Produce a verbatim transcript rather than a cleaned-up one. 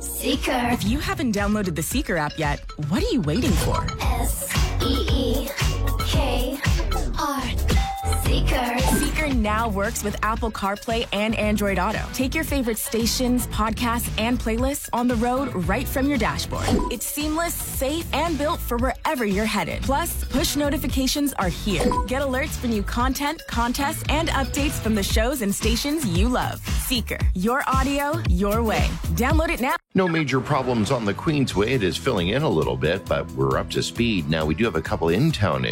Seeker. If you haven't downloaded the Seeker app yet, what are you waiting for? S E E K R. Seeker. Seeker now works with Apple CarPlay and Android Auto. Take your favorite stations, podcasts, and playlists on the road right from your dashboard. It's seamless, safe, and built for wherever you're headed. Plus, push notifications are here. Get alerts for new content, contests, and updates from the shows and stations you love. Seeker. Your audio, your way. Download it now. No major problems on the Queensway. It is filling in a little bit, but we're up to speed. Now, we do have a couple in-town